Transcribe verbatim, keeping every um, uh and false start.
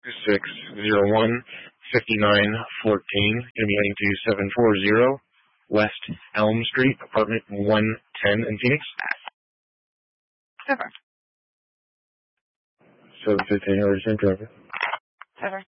six zero one, five nine one four. Going to be heading to seven forty West Elm Street, apartment one ten in Phoenix. Over. seven fifteen, or same traffic. Over.